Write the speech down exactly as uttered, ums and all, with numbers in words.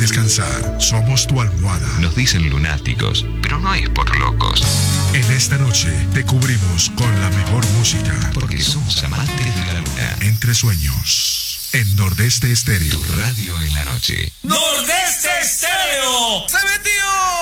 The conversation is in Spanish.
descansar. Somos tu almohada. Nos dicen lunáticos, pero no es por locos. En esta noche te cubrimos con la mejor música. Porque somos amantes de la luna. Entre sueños. En Nordeste Estéreo. Tu radio en la noche. ¡Nordeste Estéreo! ¡Se metió!